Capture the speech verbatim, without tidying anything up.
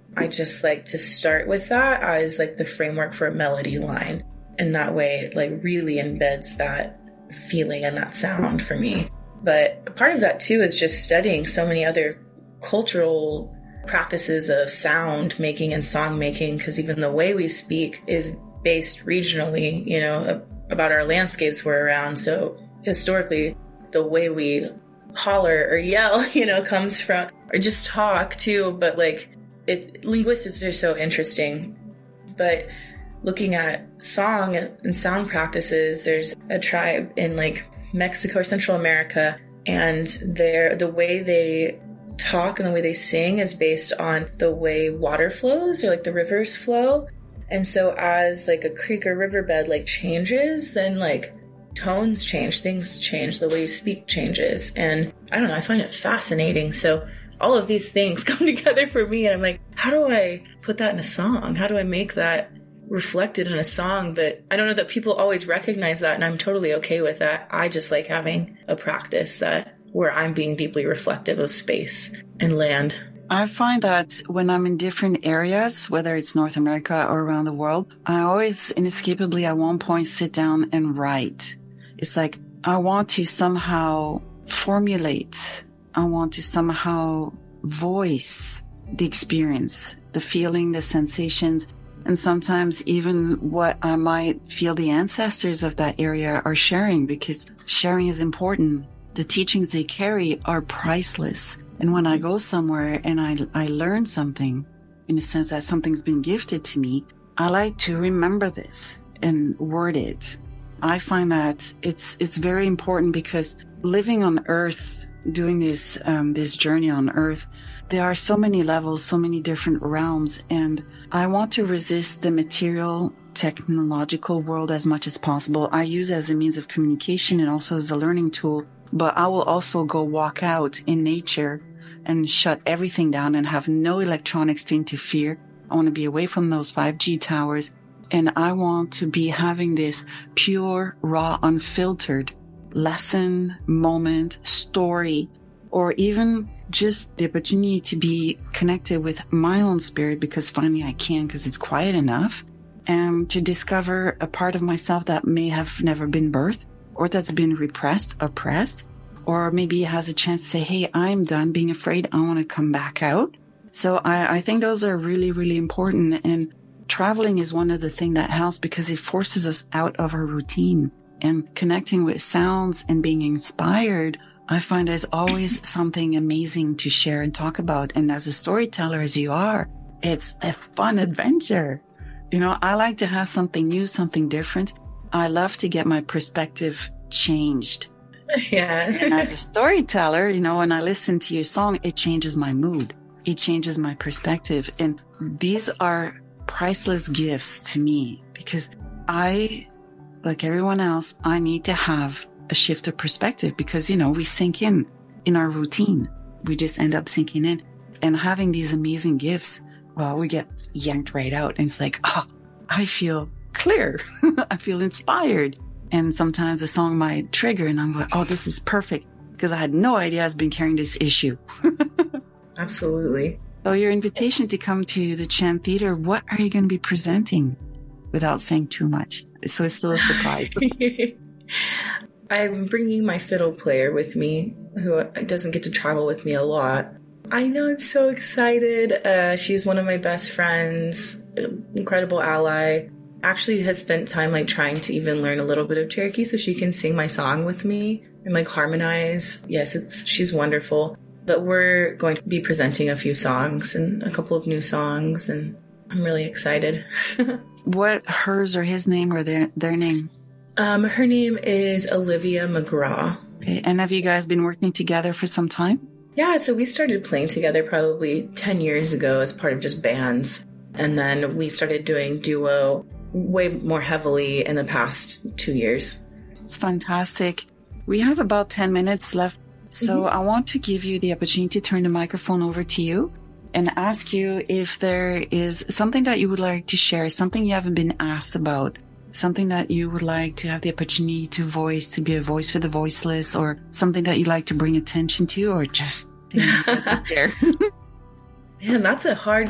I just like to start with that as like the framework for a melody line. And that way it like really embeds that feeling and that sound for me. But part of that too is just studying so many other cultural practices of sound making and song making, because even the way we speak is based regionally, you know, about our landscapes we're around. So historically, the way we holler or yell, you know, comes from, or just talk too, but like it, linguistics are so interesting. But looking at song and sound practices, there's a tribe in like Mexico or Central America, and they're, the way they talk and the way they sing is based on the way water flows, or like the rivers flow. And so as like a creek or riverbed like changes, then like tones change, things change, the way you speak changes. And I don't know, I find it fascinating. So all of these things come together for me, and I'm like, how do I put that in a song? How do I make that reflected in a song? But I don't know that people always recognize that, and I'm totally okay with that. I just like having a practice that where I'm being deeply reflective of space and land. I find that when I'm in different areas, whether it's North America or around the world, I always inescapably at one point sit down and write. It's like I want to somehow formulate, I want to somehow voice the experience, the feeling, the sensations, and sometimes even what I might feel the ancestors of that area are sharing, because sharing is important. The teachings they carry are priceless. And when I go somewhere and I, I learn something, in the sense that something's been gifted to me, I like to remember this and word it. I find that it's it's very important, because living on Earth, doing this um, this journey on Earth, there are so many levels, so many different realms, and I want to resist the material, technological world as much as possible. I use it as a means of communication and also as a learning tool, but I will also go walk out in nature and shut everything down and have no electronics to interfere. I want to be away from those five G towers, and I want to be having this pure, raw, unfiltered lesson, moment, story, or even just the opportunity to be connected with my own spirit, because finally I can, because it's quiet enough, and to discover a part of myself that may have never been birthed, or that's been repressed, oppressed, or maybe it has a chance to say, hey, I'm done being afraid. I want to come back out. So I, I think those are really, really important. And traveling is one of the things that helps, because it forces us out of our routine, and connecting with sounds and being inspired. I find there's always something amazing to share and talk about. And as a storyteller as you are, it's a fun adventure. You know, I like to have something new, something different. I love to get my perspective changed. Yeah. And as a storyteller, you know, when I listen to your song, it changes my mood. It changes my perspective. And these are priceless gifts to me, because I, like everyone else, I need to have a shift of perspective, because, you know, we sink in in our routine. We just end up sinking in, and having these amazing gifts, well, we get yanked right out. And it's like, oh, I feel clear. I feel inspired. And sometimes the song might trigger, and I'm like, oh, this is perfect, because I had no idea I've been carrying this issue. Absolutely. So your invitation to come to the Chant Theater, what are you going to be presenting without saying too much? So it's still a surprise. I'm bringing my fiddle player with me, who doesn't get to travel with me a lot. I know, I'm so excited. Uh, she's one of my best friends, incredible ally. Actually has spent time like trying to even learn a little bit of Cherokee so she can sing my song with me and like harmonize. Yes, it's she's wonderful. But we're going to be presenting a few songs and a couple of new songs, and I'm really excited. What hers or his name or their their name? Um, her name is Olivia McGraw. Okay. And have you guys been working together for some time? Yeah, so we started playing together probably ten years ago as part of just bands. And then we started doing duo way more heavily in the past two years. It's fantastic. We have about ten minutes left. So mm-hmm. I want to give you the opportunity to turn the microphone over to you and ask you if there is something that you would like to share, something you haven't been asked about, something that you would like to have the opportunity to voice, to be a voice for the voiceless, or something that you'd like to bring attention to, or just there. Man, that's a hard